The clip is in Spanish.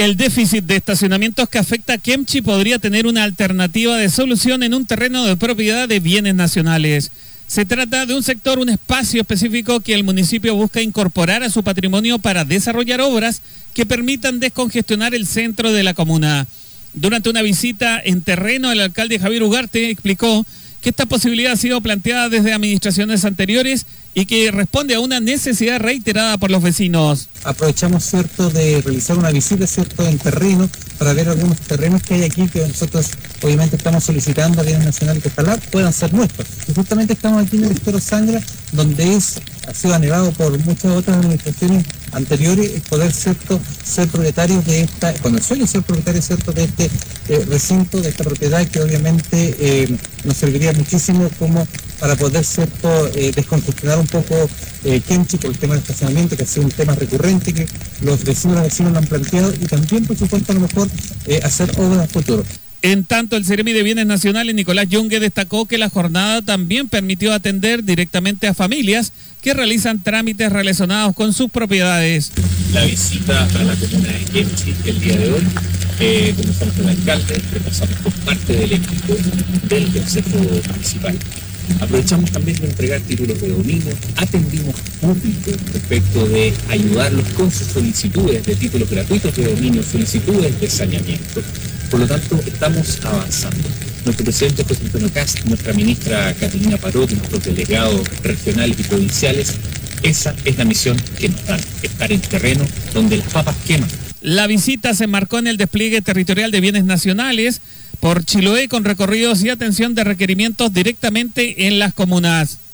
El déficit de estacionamientos que afecta a Kemchi podría tener una alternativa de solución en un terreno de propiedad de bienes nacionales. Se trata de un espacio específico que el municipio busca incorporar a su patrimonio para desarrollar obras que permitan descongestionar el centro de la comuna. Durante una visita en terreno, el alcalde Javier Ugarte explicó que esta posibilidad ha sido planteada desde administraciones anteriores y que responde a una necesidad reiterada por los vecinos. Aprovechamos, ¿cierto?, de realizar una visita, ¿cierto?, en terreno para ver algunos terrenos que hay aquí que nosotros obviamente estamos solicitando a bienes nacionales que ojalá puedan ser nuestros. Y justamente estamos aquí en el Estero Sangra, donde ha sido anhelado por muchas otras administraciones anteriores el poder, ¿cierto?, ser propietarios de esta, con el sueño de ser propietarios, ¿cierto?, de este recinto, de esta propiedad que obviamente nos serviría muchísimo como para poder, ¿cierto?, descongestionar un poco Kemchi por el tema del estacionamiento, que ha sido un tema recurrente que los vecinos lo han planteado, y también, por supuesto, a lo mejor hacer obras a futuro. En tanto, el Seremi de Bienes Nacionales, Nicolás Yungue, destacó que la jornada también permitió atender directamente a familias que realizan trámites relacionados con sus propiedades. La visita a la comuna de Kemchi el día de hoy, comenzamos con el alcalde, pasamos por parte del equipo del Consejo Municipal. Aprovechamos también de entregar títulos de dominio, atendimos público respecto de ayudarlos con sus solicitudes de títulos gratuitos de dominio, solicitudes de saneamiento. Por lo tanto, estamos avanzando. Nuestro presidente José Antonio Kast, nuestra ministra Catalina Parot, nuestros delegados regionales y provinciales, esa es la misión que nos dan, estar en terreno donde las papas queman. La visita se marcó en el despliegue territorial de bienes nacionales por Chiloé, con recorridos y atención de requerimientos directamente en las comunas.